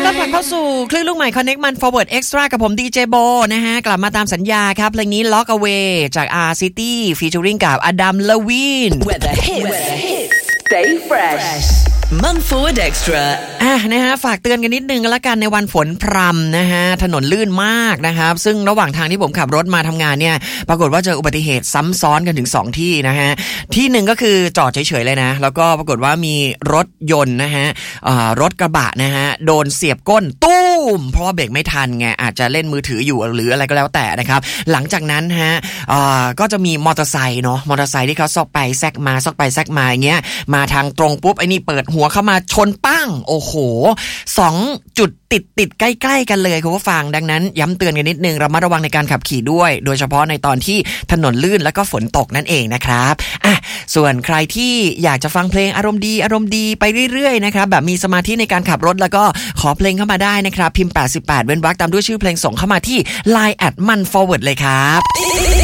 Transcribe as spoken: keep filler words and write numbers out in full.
ต้อนรับเข้าสู่คลื่นลูกใหม่ Connect มัน Forward Extra กับผมดีเจโบนะฮะกลับมาตามสัญญาครับเพลงนี้ Lock Away จาก R City featuring กับ Adam Levine Where the hits stay fresh Man Forward Extra อ่ะนะฮะฝากเตือนกันนิดนึงกันละกันในวันฝนพรำนะฮะถนนลื่นมากนะครับซึ่งระหว่างทางที่ผมขับรถมาทำงานเนี่ยปรากฏว่าเจออุบัติเหตุซ้ำซ้อนกันถึงสองที่นะฮะที่หนึ่งก็คือจอดเฉยๆเลยนะแล้วก็ปรากฏว่ามีรถยนต์นะฮะรถกระบะนะฮะโดนเสียบก้นตู้มเพราะว่าเบรกไม่ทันไงอาจจะเล่นมือถืออยู่หรืออะไรก็แล้วแต่นะครับหลังจากนั้นฮะก็จะมีมอเตอร์ไซค์เนาะมอเตอร์ไซค์ที่เขาซอกไปแซกมาซอกไปแซกมาอย่างเงี้ยมาทางตรงปุ๊บไอ้นี่เปิดหัวเข้ามาชนปั้งโอ้โหสองจุดติดติดใกล้ๆกันเลยคุณผู้ฟังดังนั้นย้ำเตือนกันนิดนึงระมัดระวังในการขับขี่ด้วยโดยเฉพาะในตอนที่ถนนลื่นแล้วก็ฝนตกนั่นเองนะครับอ่ะส่วนใครที่อยากจะฟังเพลงอารมณ์ดีอารมณ์ดีไปเรื่อยๆนะครับแบบมีสมาธิในการขับรถแล้วก็ขอเพลงเข้ามาได้นะครับพิมพ์แปดสิบแปดเว้นวรรคตามด้วยชื่อเพลงส่งเข้ามาที่ ไลน์ แอท มัน ฟอร์เวิร์ด เลยครับ